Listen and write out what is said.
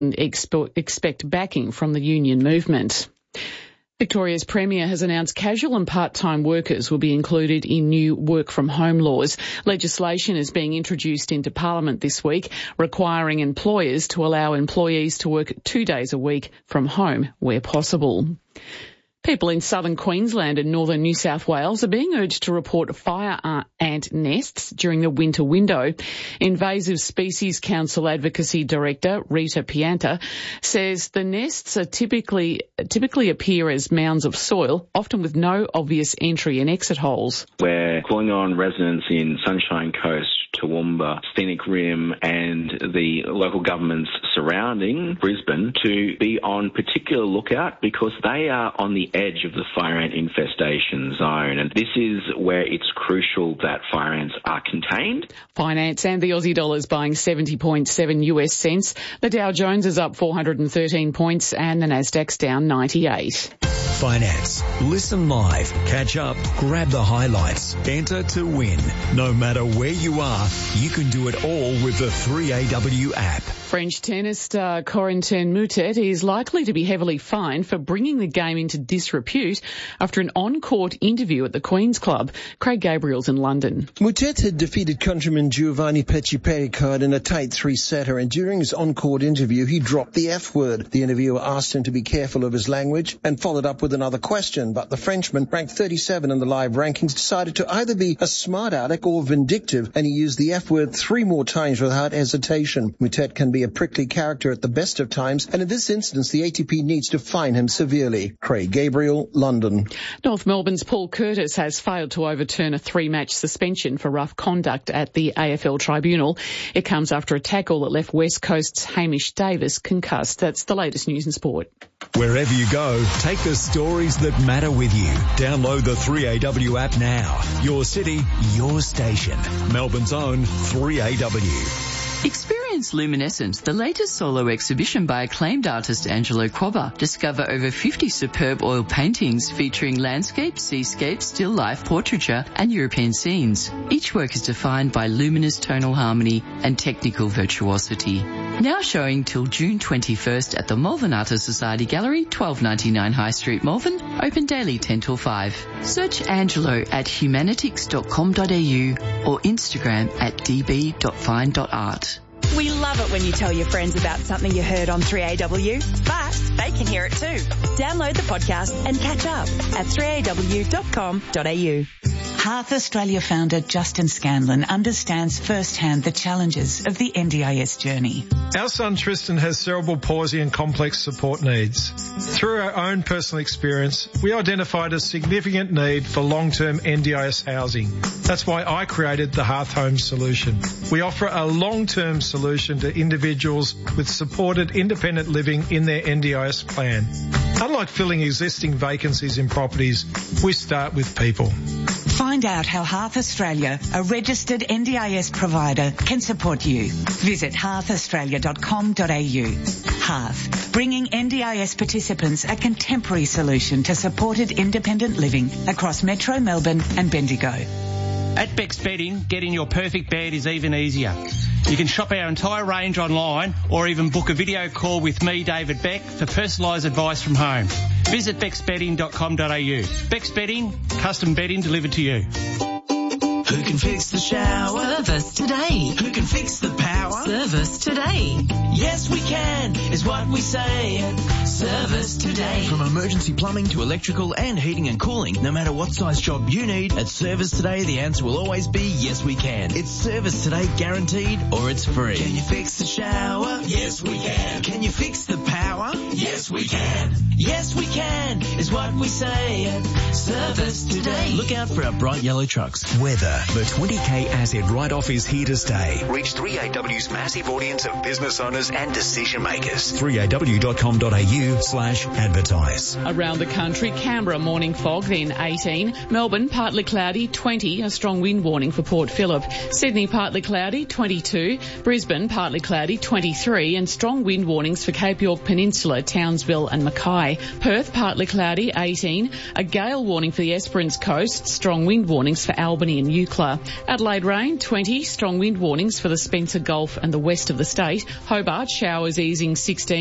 expect backing from the union movement. Victoria's Premier has announced casual and part-time workers will be included in new work-from-home laws. Legislation is being introduced into Parliament this week, requiring employers to allow employees to work 2 days a week from home where possible. People in southern Queensland and northern New South Wales are being urged to report fire ant nests during the winter window. Invasive Species Council Advocacy Director Rita Pianta says the nests are typically appear as mounds of soil, often with no obvious entry and exit holes. We're calling on residents in Sunshine Coast, Toowoomba, Scenic Rim and the local governments surrounding Brisbane to be on particular lookout because they are on the edge of the fire ant infestation zone, and this is where it's crucial that fire ants are contained. Finance and the Aussie dollar is buying 70.7 US cents. The Dow Jones is up 413 points and the Nasdaq's down 98. Finance. Listen live, catch up, grab the highlights, enter to win. No matter where you are, you can do it all with the 3AW app. French tennis star Corentin Moutet is likely to be heavily fined for bringing the game into disrepute after an on-court interview at the Queen's Club. Craig Gabriel's in London. Moutet had defeated countryman Giovanni Pecci-Pericard in a tight three-setter, and during his on-court interview, he dropped the F word. The interviewer asked him to be careful of his language and followed up with another question, but the Frenchman, ranked 37 in the live rankings, decided to either be a smart aleck or vindictive, and he used the F word 3 more times without hesitation. Moutet can be a prickly character at the best of times, and in this instance, the ATP needs to fine him severely. Craig Gabriel, London. North Melbourne's Paul Curtis has failed to overturn a 3-match suspension for rough conduct at the AFL Tribunal. It comes after a tackle that left West Coast's Hamish Davis concussed. That's the latest news and sport. Wherever you go, take the stories that matter with you. Download the 3AW app now. Your city, your station. Melbourne's own 3AW. Experience Luminescent, the latest solo exhibition by acclaimed artist Angelo Quabba. Discover over 50 superb oil paintings featuring landscape, seascape, still life, portraiture and European scenes. Each work is defined by luminous tonal harmony and technical virtuosity. Now showing till June 21st at the Malvern Artist Society Gallery, 1299 High Street, Malvern. Open daily 10 till 5. Search Angelo at humanitics.com.au or Instagram at db.fine.art. We love it when you tell your friends about something you heard on 3AW, but they can hear it too. Download the podcast and catch up at 3aw.com.au. Hearth Australia founder Justin Scanlon understands firsthand the challenges of the NDIS journey. Our son Tristan has cerebral palsy and complex support needs. Through our own personal experience, we identified a significant need for long-term NDIS housing. That's why I created the Hearth Home Solution. We offer a long-term solution to individuals with supported independent living in their NDIS plan. Unlike filling existing vacancies in properties, we start with people. Find out how Hearth Australia, a registered NDIS provider, can support you. Visit hearthaustralia.com.au. Hearth, bringing NDIS participants a contemporary solution to supported independent living across Metro Melbourne and Bendigo. At Beck's Bedding, getting your perfect bed is even easier. You can shop our entire range online or even book a video call with me, David Beck, for personalised advice from home. Visit becksbedding.com.au. Beck's Bedding, custom bedding delivered to you. Who can fix the shower? Service today. Who can fix the power? Service today. Yes, we can, is what we say. Service today. From emergency plumbing to electrical and heating and cooling, no matter what size job you need, at Service Today the answer will always be yes we can. It's Service Today guaranteed or it's free. Can you fix the shower? Yes, we can. Can you fix the power? Yes, we can. Yes, we can, is what we say. Service Today. Look out for our bright yellow trucks. Weather. The 20k asset write-off is here to stay. Reach 3AW's massive audience of business owners and decision makers. 3aw.com.au/advertise. Around the country, Canberra morning fog, then 18. Melbourne partly cloudy, 20. A strong wind warning for Port Phillip. Sydney partly cloudy, 22. Brisbane partly cloudy, 23. And strong wind warnings for Cape York Peninsula, Townsville and Mackay. Perth partly cloudy. Bay, 18. A gale warning for the Esperance coast. Strong wind warnings for Albany and Eucla. Adelaide rain, 20. Strong wind warnings for the Spencer Gulf and the west of the state. Hobart showers easing, 16.